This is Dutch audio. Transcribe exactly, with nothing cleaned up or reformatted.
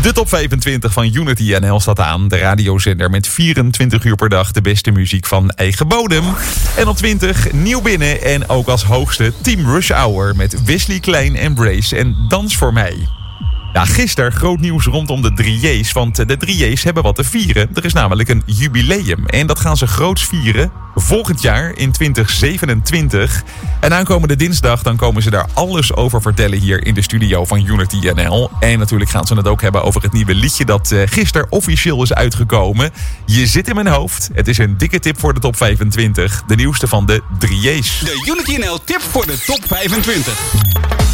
De top vijfentwintig van Unity N L staat aan. De radiozender met vierentwintig uur per dag de beste muziek van eigen bodem. En op twintig nieuw binnen en ook als hoogste Team Rush Hour met Wesley Klein en Brace en Dans voor mij. Ja, gisteren groot nieuws rondom de drie J's, want de drie J's hebben wat te vieren. Er is namelijk een jubileum en dat gaan ze groots vieren volgend jaar in twintig zevenentwintig. En aankomende dinsdag dan komen ze daar alles over vertellen hier in de studio van Unity N L. En natuurlijk gaan ze het ook hebben over het nieuwe liedje dat uh, gisteren officieel is uitgekomen. Je zit in mijn hoofd. Het is een dikke tip voor de top vijfentwintig. De nieuwste van de drie J's. De Unity N L tip voor de top vijfentwintig.